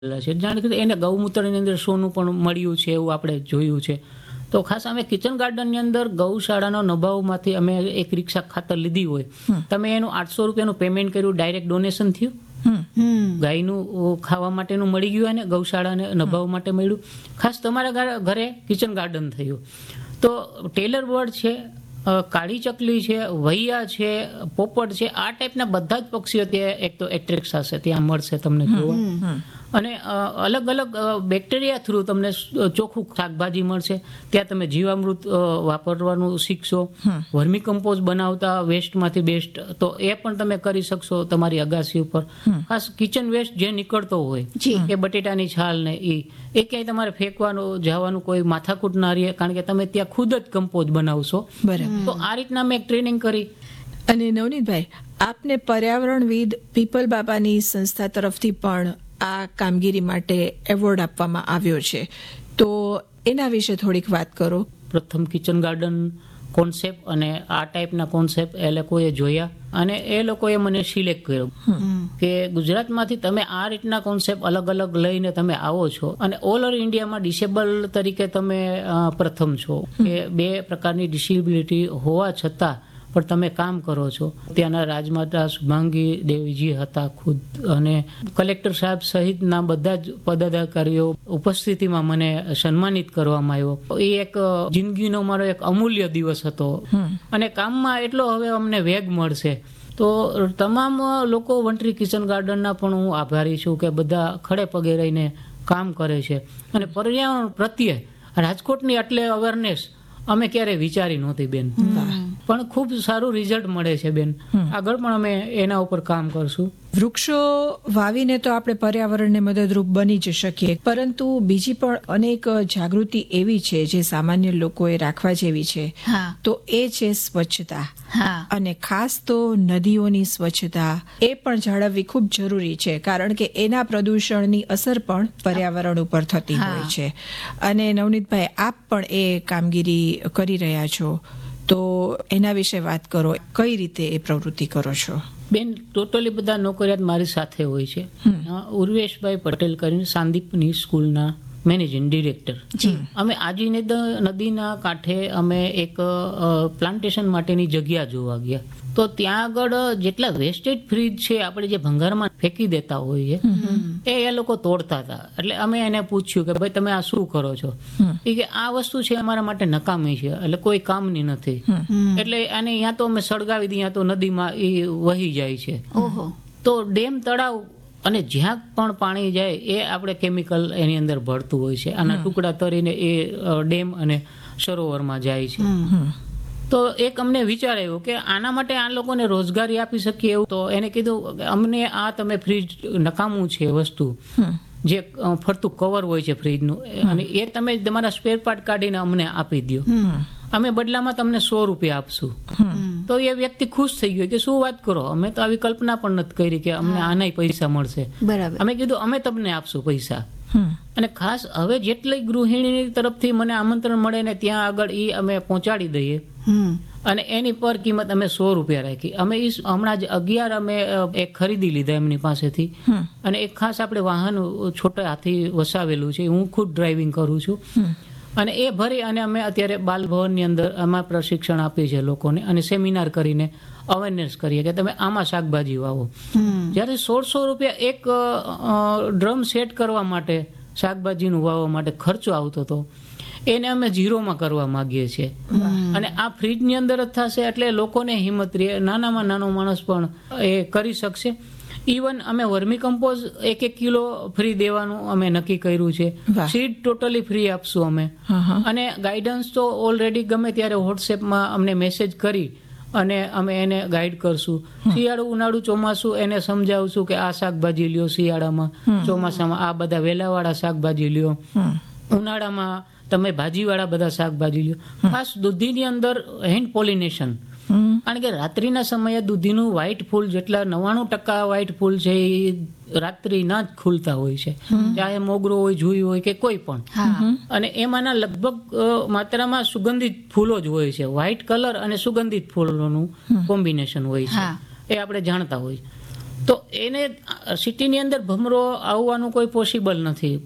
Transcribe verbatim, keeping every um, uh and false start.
છે. જાણે કે એને ગૌમૂત્રની અંદર સોનું પણ મળ્યું છે એવું આપણે જોયું છે. તો ખાસ અમે કિચન ગાર્ડનની અંદર ગૌશાળાનો નભાવમાંથી અમે એક રિક્ષા ખાતર લીધી હોય, તમે એનું આઠસો રૂપિયાનું પેમેન્ટ કર્યું, ડાયરેક્ટ ડોનેશન થયું, ગાયનું ખાવા માટેનું મળી ગયું અને ગૌશાળાને નભાવ માટે મળ્યું. ખાસ તમારા ઘરે કિચન ગાર્ડન થયું. તો ટેલર બર્ડ છે, કાળી ચકલી છે, વૈયા છે, પોપટ છે, આ ટાઈપના બધા જ પક્ષીઓ ત્યાં એક તો એટ્રેક્ટ થશે, ત્યાં મળશે તમને જોવા. અને અલગ અલગ બેક્ટેરિયા થ્રુ તમને ચોખ્ખું શાકભાજી મળશે. ત્યાં તમે જીવામૃત વાપરવાનું શીખશો, વર્મી કમ્પોઝ બનાવતા વેસ્ટમાંથી બેસ્ટ, તો એ પણ તમે કરી શકશો તમારી અગાસી ઉપર. ખાસ કિચન વેસ્ટ જે નીકળતો હોય, એ બટેટાની છાલ ને એ એ ક્યાંય તમારે ફેંકવાનું જવાનું કોઈ માથાકૂટ ના રહે, કારણ કે તમે ત્યાં ખુદ જ કમ્પોઝ બનાવશો. તો આ રીતના મેં ટ્રેનિંગ કરી. અને નવનીતભાઈ, આપને પર્યાવરણવિદ પીપલ બાબાની સંસ્થા તરફથી પણ આ કામગીરી માટે એવોર્ડ આપવામાં આવ્યો છે, તો એના વિશે થોડીક વાત કરો. પ્રથમ કિચન ગાર્ડન કોન્સેપ્ટ અને આ ટાઈપના કોન્સેપ્ટ એ લોકોએ જોયા અને એ લોકોએ મને સિલેક્ટ કર્યો કે ગુજરાતમાંથી તમે આ રીતના કોન્સેપ્ટ અલગ અલગ લઈને તમે આવો છો અને ઓલ ઓવર ઇન્ડિયામાં ડિસેબલ તરીકે તમે પ્રથમ છો, કે બે પ્રકારની ડિસેબિલિટી હોવા છતાં પણ તમે કામ કરો છો. ત્યાંના રાજમાતા શુભાંગી દેવીજી હતા ખુદ, અને કલેક્ટર સાહેબ સહિતના બધા જ પદાધિકારીઓ ઉપસ્થિતિમાં મને સન્માનિત કરવામાં આવ્યો. એ એક જિંદગીનો મારો એક અમૂલ્ય દિવસ હતો. અને કામમાં એટલો હવે અમને વેગ મળશે. તો તમામ લોકો વંટરી કિચન ગાર્ડનના પણ હું આભારી છું કે બધા ખડે પગે રહીને કામ કરે છે. અને પર્યાવરણ પ્રત્યે રાજકોટની એટલે અવેરનેસ અમે ક્યારે વિચારી નહોતી બેન, પણ ખૂબ સારું રિઝલ્ટ મળે છે બેન. આગળ પણ અમે એના ઉપર કામ કરશું. વૃક્ષો વાવીને તો આપણે પર્યાવરણને મદદરૂપ બની જ શકીએ, પરંતુ બીજી પણ અનેક જાગૃતિ એવી છે જે સામાન્ય લોકોએ રાખવા જેવી છે. તો એ છે સ્વચ્છતા, અને ખાસ તો નદીઓની સ્વચ્છતા એ પણ જાળવવી ખૂબ જરૂરી છે, કારણ કે એના પ્રદૂષણની અસર પણ પર્યાવરણ ઉપર થતી હોય છે. અને નવનીતભાઈ, આપ પણ એ કામગીરી કરી રહ્યા છો, તો એના વિશે વાત કરો. કઈ રીતે એ પ્રવૃત્તિ કરો છો? બેન, ટોટલી બધા નોકરિયાત મારી સાથે હોય છે. ઉર્વેશભાઈ પટેલ કરીને સાંદીપની સ્કૂલના મેનેજિંગ ડિરેક્ટર. અમે આજી નદીના કાંઠે અમે એક પ્લાન્ટેશન માટેની જગ્યા જોવા ગયા. તો ત્યાં આગળ જેટલા વેસ્ટેજ ફ્રીજ છે આપણે જે ભંગારમાં ફેંકી દેતા હોઈએ, એ એ લોકો તોડતા હતા. એટલે અમે એને પૂછ્યું કે ભાઈ તમે આ શું કરો છો? એ કે આ વસ્તુ છે અમારા માટે નકામી છે, એટલે કોઈ કામની નથી. એટલે આને યા તો અમે સળગાવી દઈએ, યા તો નદીમાં એ વહી જાય છે. તો ડેમ, તળાવ અને જ્યાં પણ પાણી જાય એ આપણે કેમિકલ એની અંદર ભળતું હોય છે. આના ટુકડા તરીને એ ડેમ અને સરોવરમાં જાય છે. તો એક અમને વિચાર આવ્યો કે આના માટે આ લોકોને રોજગારી આપી શકીએ એવું. તો એને કીધું કે અમને આ તમે ફ્રીજ નકામું છે વસ્તુ, જે ફરતું કવર હોય છે ફ્રીજનું, અને એ તમે તમારા સ્પેર પાર્ટ કાઢીને અમને આપી દો, અમે બદલામાં તમને સો રૂપિયા આપશું. તો એ વ્યક્તિ ખુશ થઈ ગયો કે શું વાત કરો, અમે તો આવી કલ્પના પણ નથી કરી કે અમને આનાય પૈસા મળશે. અમે કીધું અમે તમને આપશું પૈસા. અને ખાસ હવે જેટલી ગૃહિણી તરફથી મને આમંત્રણ મળે ને ત્યાં આગળ એ અમે પહોંચાડી દઈએ, અને એની પર કિંમત અમે સો રૂપિયા રાખી. અમે એ હમણાં જ અગિયાર અમે એક ખરીદી લીધા એમની પાસેથી, અને એક ખાસ આપણે વાહન છોટા હાથી વસાવેલું છે, હું ખુદ ડ્રાઇવિંગ કરું છું. અને એ ભરી અને અમે અત્યારે બાલભવનની અંદર આમાં પ્રશિક્ષણ આપીએ છીએ લોકોને, અને સેમિનાર કરીને અવેરનેસ કરીએ કે તમે આમાં શાકભાજી વાવો. જ્યારે સોળસો રૂપિયા એક ડ્રમ સેટ કરવા માટે, શાકભાજીનું વાવવા માટે ખર્ચો આવતો હતો, એને અમે ઝીરોમાં કરવા માંગીએ છીએ. અને આ ફ્રીજની અંદર જ થશે, એટલે લોકોને હિંમત રહે, નાનામાં નાનો માણસ પણ એ કરી શકશે. ઇવન અમે વર્મી કમ્પોઝ એક એક કિલો ફ્રી દેવાનું અમે નક્કી કર્યું છે. સીડ ટોટલી ફ્રી આપશું અમે. અને ગાઈડન્સ તો ઓલરેડી ગમે ત્યારે વોટ્સએપમાં અમને મેસેજ કરી અને અમે એને ગાઈડ કરશું. શિયાળું, ઉનાળું, ચોમાસું એને સમજાવશું કે આ શાકભાજી લ્યો શિયાળામાં, ચોમાસામાં આ બધા વેલાવાળા શાકભાજી લ્યો, ઉનાળામાં તમે ભાજીવાળા બધા શાકભાજી લ્યો. ખાસ દૂધીની અંદર હેન્ડ પોલિનેશન, કારણ કે રાત્રિના સમયે દૂધીનું વ્હાઇટ ફૂલ, જેટલા નવ્વાણું ટકા વ્હાઇટ ફૂલ છે એ રાત્રિના જ ખુલતા હોય છે, ચાહે મોગરો હોય, જુઈ હોય કે કોઈ પણ. અને એમાંના લગભગ માત્રામાં સુગંધિત ફૂલો જ હોય છે. વ્હાઇટ કલર અને સુગંધિત ફૂલોનું કોમ્બિનેશન હોય છે, એ આપણે જાણતા હોય. તો એને સિટીની અંદર ભમરો આવવાનું કોઈ પોસિબલ નથી.